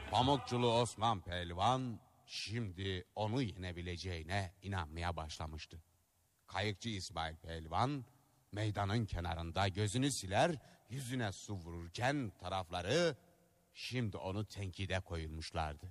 Pamukçulu Osman Pehlivan şimdi onu yenebileceğine inanmaya başlamıştı. Kayıkçı İsmail Pehlivan meydanın kenarında gözünü siler, yüzüne su vururken tarafları şimdi onu tenkide koyulmuşlardı.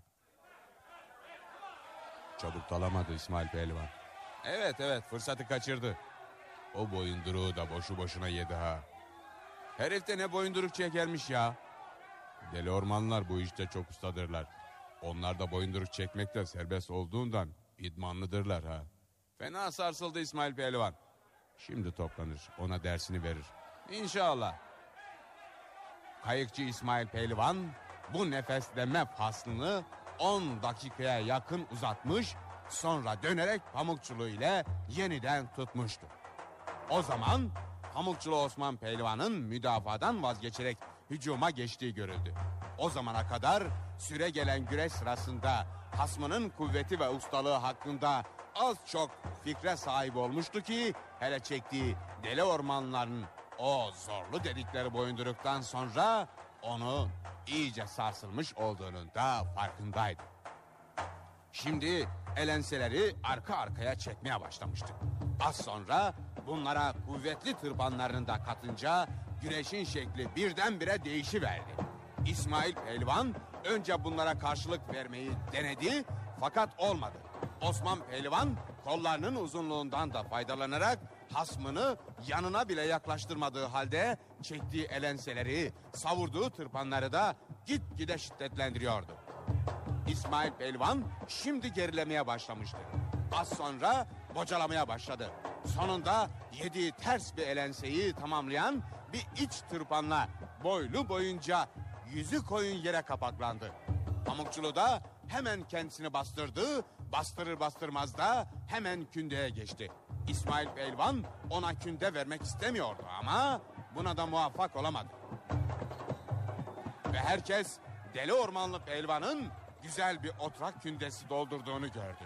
Çabuk dalamadı İsmail Pehlivan. Evet fırsatı kaçırdı. O boyunduruğu da boşu boşuna yedi ha. Herif de ne boyunduruk çekermiş ya. Deli ormanlar bu işte çok ustadırlar. Onlar da boyunduruk çekmekte serbest olduğundan idmanlıdırlar ha. Fena sarsıldı İsmail Pehlivan. Şimdi toplanır, ona dersini verir. İnşallah. Kayıkçı İsmail Pehlivan bu nefesleme faslını 10 dakikaya yakın uzatmış, sonra dönerek pamukçuluğu ile yeniden tutmuştu. O zaman Pamukçulu Osman Pehlivan'ın müdafadan vazgeçerek hücuma geçtiği görüldü. O zamana kadar süre gelen güreş sırasında hasmının kuvveti ve ustalığı hakkında az çok fikre sahip olmuştu ki hele çektiği deli ormanların o zorlu dedikleri boyunduruktan sonra onu iyice sarsılmış olduğunun da farkındaydı. Şimdi elenseleri arka arkaya çekmeye başlamıştı. Az sonra bunlara kuvvetli tırpanlarını da katınca güneşin şekli birdenbire değişiverdi. İsmail Pehlivan önce bunlara karşılık vermeyi denedi fakat olmadı. Osman Pehlivan kollarının uzunluğundan da faydalanarak hasmını yanına bile yaklaştırmadığı halde çektiği elenseleri, savurduğu tırpanları da gitgide şiddetlendiriyordu. İsmail Pehlivan şimdi gerilemeye başlamıştı. Az sonra bocalamaya başladı. Sonunda yediği ters bir elenseyi tamamlayan bir iç tırpanla boylu boyunca yüzü koyun yere kapaklandı. Pamukçulu da hemen kendisini bastırdı, bastırır bastırmaz da hemen kündeye geçti. İsmail Pehlivan ona künde vermek istemiyordu ama buna da muvaffak olamadı. Ve herkes Deli Ormanlı Pehlivan'ın güzel bir oturak kündesi doldurduğunu gördü.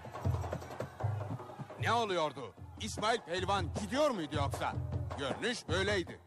Ne oluyordu? İsmail Pehlivan gidiyor muydu yoksa? Görünüş böyleydi.